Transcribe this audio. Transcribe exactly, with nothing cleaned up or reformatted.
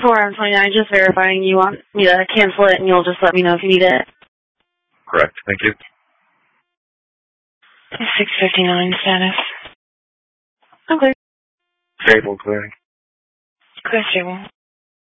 four M twenty-nine, just verifying you want me to cancel it, and you'll just let me know if you need it. Correct. Thank you. six fifty-nine status. I'm clear. Stable clearing. Clear, stable.